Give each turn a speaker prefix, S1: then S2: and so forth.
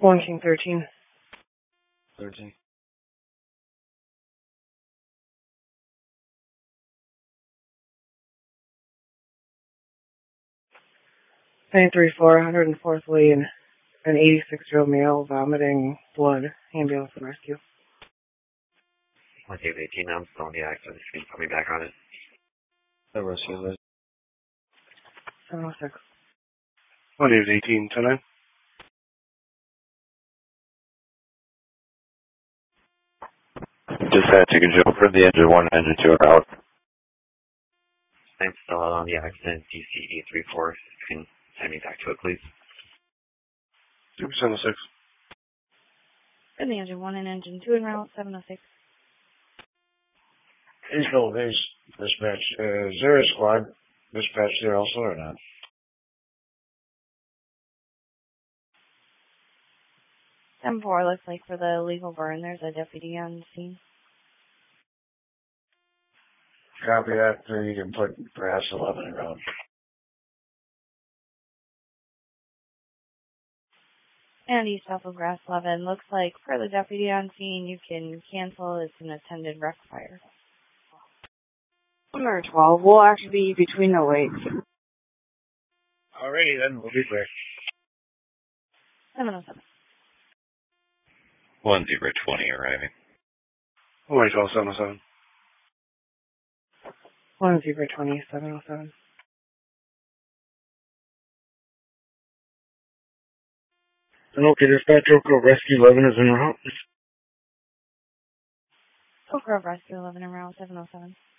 S1: 1 King 13.
S2: 13.
S1: Nine 3-4, 104th Lane. An 86-year-old male vomiting blood. Ambulance and rescue.
S3: 1 Dave 18, I'm still on the accident. Can you put me back on it?
S2: The rescue list.
S1: 706.
S4: 1 Dave 18, 10-9.
S5: Dispatch, you can show for the engine 1 and engine 2 are out.
S3: I'm still out on the accident. DC 834. Can you send me back to it, please?
S4: 706.
S6: For the engine 1 and engine 2 en route, 706.
S2: Eagle Base dispatch. Is there a squad dispatch there also or not?
S6: M4 looks like for the illegal burn, there's a deputy on the scene.
S2: Copy that. So you can put grass 11 around.
S6: And east off of Grass 11. Looks like for the deputy on scene, you can cancel. It's an attended wreck fire.
S1: Number 12. We'll actually be between the lakes.
S2: Alrighty then. We'll be quick.
S6: 707.
S5: 1020 arriving.
S4: 1 12, 707.
S1: 1 20, 707.
S2: Okay, dispatch Oak Grove Rescue 11 is en route.
S6: Oak Grove Rescue 11 en route, 707.